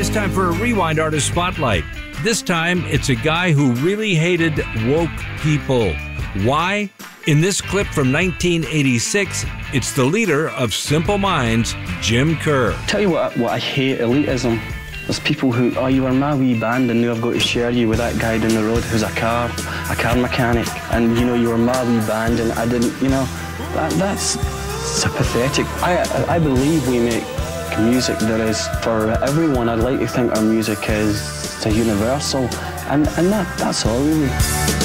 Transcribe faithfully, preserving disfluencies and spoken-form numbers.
it's time for a Rewind Artist Spotlight. This time, it's a guy who really hated woke people. Why? In this clip from nineteen eighty-six, it's the leader of Simple Minds, Jim Kerr. Tell you what, what I hate, elitism. There's people who, oh, you were my wee band and now I've got to share you with that guy down the road who's a car, a car mechanic. And, you know, you were my wee band and I didn't, you know, that, that's so pathetic. I, I believe we make music that is for everyone. I'd like to think our music is a universal, and, and that, that's all really.